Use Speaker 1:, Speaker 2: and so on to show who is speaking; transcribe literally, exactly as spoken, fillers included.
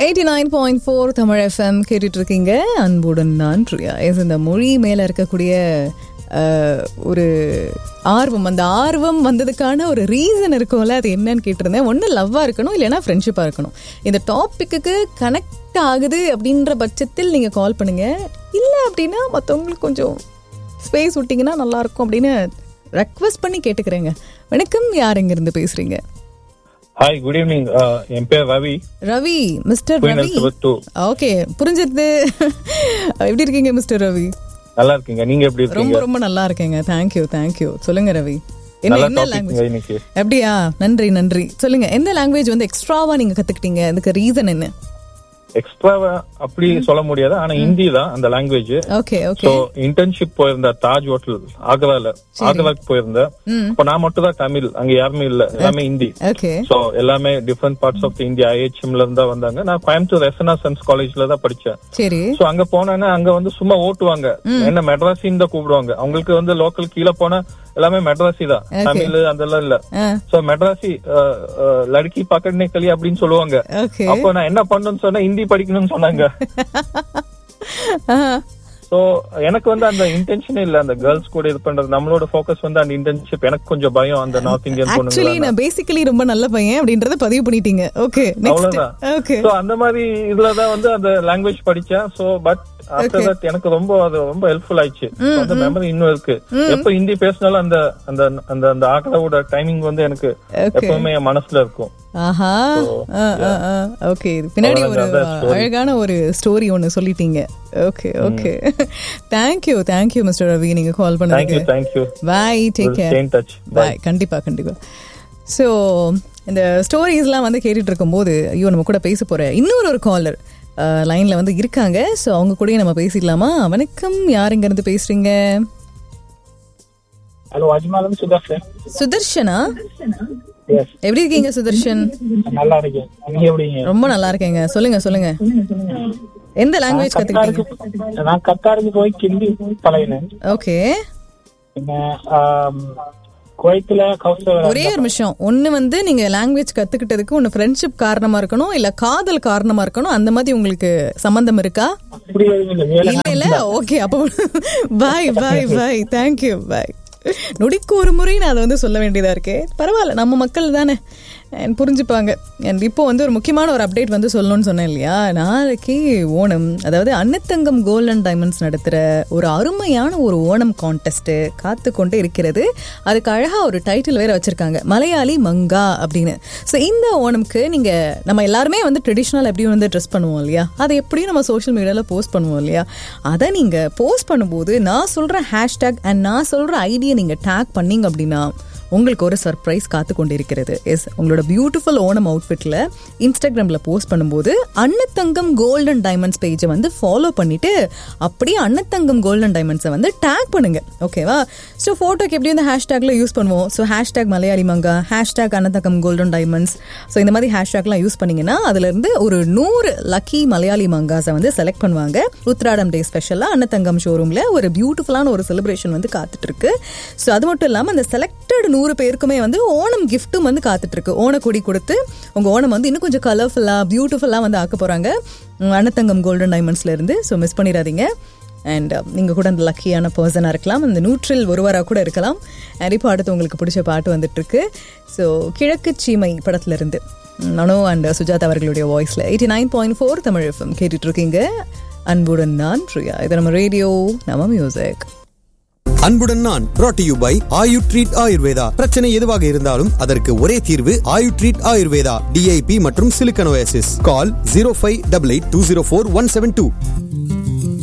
Speaker 1: Eighty nine point four Tamil FM கேட்டுட்டு இருக்கீங்க. அன்புடன் நான் பிரியா. இந்த மொழி மேலே இருக்கக்கூடிய ஒரு ஆர்வம், அந்த ஆர்வம் வந்ததுக்கான ஒரு ரீசன் இருக்கும்ல, அது என்னன்னு கேட்டிருந்தேன். ஒன்று லவ்வாக இருக்கணும், இல்லைனா ஃப்ரெண்ட்ஷிப்பாக இருக்கணும். இந்த டாப்பிக்கு கனெக்ட் ஆகுது அப்படின்ற பட்சத்தில் நீங்கள் கால் பண்ணுங்கள். இல்லை அப்படின்னா மற்றவங்களுக்கு கொஞ்சம் ஸ்பேஸ் விட்டிங்கன்னா நல்லாயிருக்கும் அப்படின்னு ரெக்வஸ்ட் பண்ணி கேட்டுக்கிறேங்க. வணக்கம், யார் எங்கேருந்து பேசுகிறீங்க?
Speaker 2: Hi, good evening. என் பேர் ரவி.
Speaker 1: ரவி, மிஸ்டர் ரவி. ஓகே, புரிஞ்சது. எப்படி இருக்கீங்க மிஸ்டர் ரவி?
Speaker 2: நல்லா இருக்கீங்க, நீங்க எப்படி இருக்கீங்க?
Speaker 1: ரொம்ப ரொம்ப நல்லா இருக்கேங்க. Thank you thank you. சொல்லுங்க ரவி, என்ன என்ன லாங்குவேஜ்? எப்படியா? நன்றி நன்றி. சொல்லுங்க, எந்த லாங்குவேஜ் வந்து எக்ஸ்ட்ராவா நீங்க கத்துக்கிட்டீங்க? அதுக்கு ரீசன் என்ன?
Speaker 2: எக்ஸ்ட்ராவா அப்படி சொல்ல முடியாது, ஆனா ஹிந்தி தான் அந்த language.
Speaker 1: Okay okay.
Speaker 2: So internship போயிருந்த தாஜ் ஹோட்டல் ஆக்ரால, ஆக்ராக்கு போயிருந்தேன். அப்ப நான் மட்டும் தான் தமிழ், அங்க யாருமே இல்ல, எல்லாமே ஹிந்தி.
Speaker 1: ஓகே.
Speaker 2: சோ எல்லாமே டிஃபரெண்ட் பார்ட்ஸ் ஆஃப் இந்தியா, ஐஹெச்எம்ல இருந்தா வந்தாங்க. நான் கோயம்புத்தூர் எஸ்என்ஆ சன்ஸ் காலேஜ்ல தான் படிச்சேன்.
Speaker 1: சரி.
Speaker 2: சோ அங்க போனா அங்க வந்து சும்மா ஓட்டுவாங்க, என்ன மெட்ராசின்னு தான் கூப்பிடுவாங்க. அவங்களுக்கு வந்து லோக்கல் கீழே போனா எல்லாமே மெட்ராசி தான், தமிழ் அதெல்லாம் இல்ல. சோ மெட்ராசி லடுக்கி பக்கடனே களி அப்படின்னு சொல்லுவாங்க. அப்போ நான் என்ன பண்ணணும்னு சொன்னா ஹிந்தி படிக்கணும்னு சொன்னாங்க. சோ எனக்கு வந்து அந்த இன்டென்ஷனே இல்ல அந்த கேர்ள்ஸ் கூட இது பண்றது. நம்மளோட ஃபோக்கஸ் வந்து அந்த இன்டர்ன்ஷிப். எனக்கு கொஞ்சம் பயம் அந்த நார்த் இந்தியன் பொண்ணுங்க.
Speaker 1: ஆக்சுவலி நான் பேசிக்கலி ரொம்ப நல்ல பையன் அப்படின்றத பதிவு பண்ணிட்டீங்க. Okay, next. ஓகே.
Speaker 2: சோ அந்த மாதிரி இதுலதான் வந்து அந்த லாங்குவேஜ் படிச்சேன். சோ பட் ஆஃப்டர் தட் எனக்கு ரொம்ப அது ரொம்ப ஹெல்ப்ஃபுல் ஆயிடுச்சு. அந்த மெமரி இன்னும் இருக்கு. எப்ப ஹிந்தி பேசினாலும் அந்த அந்த அந்த அந்த ஆக்ராவோட டைமிங் வந்து எனக்கு எப்பவுமே என் மனசுல இருக்கும்.
Speaker 1: ஆஹா, ஓகே. பின்னாடி ஒரு அழகான ஒரு ஸ்டோரி ஒன்னு சொல்லிட்டீங்க. Okay okay. Thank you thank you mister Ravi, நீங்க கால் பண்ணதுக்கு.
Speaker 2: Thank you.
Speaker 1: By, take care. By. கண்டிப்பா கண்டிப்பா. ஸோ இந்த ஸ்டோரிஸ்லாம் வந்து கேட்டுட்டு இருக்கும்போது, ஐயோ நம்ம கூட பேச போற இன்னொரு ஒரு காலர் லைன்ல வந்து இருக்காங்க. ஸோ அவங்க கூட நம்ம பேசிடலாமா? வணக்கம், யார் எங்க இருந்து பேசுறீங்க?
Speaker 3: ஹலோ, அஜ்மாலம் சுதர்ஷன்.
Speaker 1: சுதர்ஷனா? எப்படி இருக்கீங்க சுதர்ஷன்?
Speaker 3: நல்லா இருக்கேன், நீங்க எப்படி?
Speaker 1: ரொம்ப நல்லா இருக்கேங்க. சொல்லுங்க சொல்லுங்க, எந்த லாங்குவேஜ் கத்துக்கிட்டீங்க?
Speaker 3: நான் கத்தாருக்கு போய் ஹிந்தி பழகினேன்.
Speaker 1: ஓகே.
Speaker 3: குவைத்துல கௌசல்.
Speaker 1: ஒரே ஒரு நிமிஷம், ஒன்னு வந்து நீங்க லாங்குவேஜ் கத்துக்கிட்டதுக்கு ஒன்னு ஃப்ரெண்ட்ஷிப் காரணமா இருக்கணும், இல்ல காதல் காரணமா இருக்கணும். அந்த மாதிரி உங்களுக்கு சம்பந்தம் இருக்கா? இல்ல இல்ல. ஓகே, அப்போ பாய் பாய் பாய். தேங்க்யூ, பாய். நொடிக்கு ஒரு முறை நான் அதை வந்து சொல்ல வேண்டியதா இருக்கே. பரவாயில்ல, நம்ம மக்கள் தானே, புரிஞ்சுப்பாங்க. அண்ட் இப்போ வந்து ஒரு முக்கியமான ஒரு அப்டேட் வந்து சொல்லணும்னு சொன்னேன் இல்லையா? நாளைக்கு ஓணம், அதாவது அன்னத்தங்கம் கோல்ட் அண்ட் டைமண்ட்ஸ் நடத்துகிற ஒரு அருமையான ஒரு ஓணம் கான்டெஸ்ட் காத்து கொண்டு இருக்கிறது. அதுக்கு அழகாக ஒரு டைட்டில் வேறு வச்சுருக்காங்க, மலையாளி மங்கா அப்படின்னு. ஸோ இந்த ஓணம்க்கு நீங்கள், நம்ம எல்லாருமே வந்து ட்ரெடிஷ்னல் எப்படி வந்து ட்ரெஸ் பண்ணுவோம் இல்லையா, அதை எப்படியும் நம்ம சோஷியல் மீடியாவில் போஸ்ட் பண்ணுவோம் இல்லையா? அதை நீங்கள் போஸ்ட் பண்ணும்போது நான் சொல்கிற ஹேஷ்டேக் அண்ட் நான் சொல்கிற ஐடியை நீங்கள் டேக் பண்ணிங்க அப்படின்னா உங்களுக்கு ஒரு சர்ப்ரைஸ் காத்து கொண்டு இருக்கிறது. எஸ், உங்களோட பியூட்டிஃபுல் ஓணம் அவுட்ஃபிட்டில் இன்ஸ்டாகிராமில் போஸ்ட் பண்ணும்போது அன்னத்தங்கம் கோல்ட் அண்ட் டைமண்ட்ஸ் பேஜை வந்து ஃபாலோ பண்ணிவிட்டு அப்படியே அன்னத்தங்கம் கோல்ட் அண்ட் டைமண்ட்ஸை வந்து டேக் பண்ணுங்கள். ஓகேவா? ஸோ ஃபோட்டோக்கு எப்படி வந்து ஹேஷ்டேக்கில் யூஸ் பண்ணுவோம். So hashtag Malayali manga, hashtag Annathangam gold and diamonds. So இந்த மாதிரி ஹேஷ்டேக்லாம் யூஸ் பண்ணிங்கன்னா அதுலேருந்து ஒரு நூறு லக்கி மலையாளி மங்காஸை வந்து செலக்ட் பண்ணுவாங்க. உத்ராடம் டே ஸ்பெஷலாக அன்னத்தங்கம் ஷோரூமில் ஒரு பியூட்டிஃபுல்லான ஒரு செலிப்ரேஷன் வந்து காத்துட்ருக்கு. ஸோ அது மட்டும் இல்லாமல் அந்த செலக்டட் நூறு பேருக்குமே வந்து ஓணம் கிஃப்ட்டும் வந்து காத்துட்டு இருக்கு. ஓணக்கொடி கொடுத்து உங்க ஓணம் வந்து இன்னும் கொஞ்சம் கலர்ஃபுல்லா பியூட்டிஃபுல்லா வந்து ஆக்க போறாங்க அன்னத்தங்கம் கோல்டன் டைமண்ட்ஸ்ல இருந்து. ஸோ மிஸ் பண்ணிடாதீங்க. அண்ட் நீங்கள் கூட அந்த லக்கியான பர்சனாக இருக்கலாம், அந்த நூற்றில் ஒருவராக கூட இருக்கலாம். அண்ட் இப்போ அடுத்து உங்களுக்கு பிடிச்ச பாட்டு வந்துட்டு இருக்கு. ஸோ கிழக்கு சீமை படத்துல இருந்து மனோ அண்ட் சுஜாதா அவர்களுடைய வாய்ஸ்ல eighty nine point four Tamil FM கேட்டுட்டு இருக்கீங்க. அன்புடன் நான் பிரியா. இது நம்ம ரேடியோ, நம்ம மியூசிக்.
Speaker 4: அன்புடன் நான் brought to you by Ayu treat Ayurveda. பிரச்சனை எதுவாக இருந்தாலும் அதற்கு ஒரே தீர்வு ஆயு ட்ரீட் ஆயுர்வேதா. டிஐபி மற்றும் சிலிக்கன் ஓஎஸ்எஸ். கால் zero five eight eight two zero four one seven two.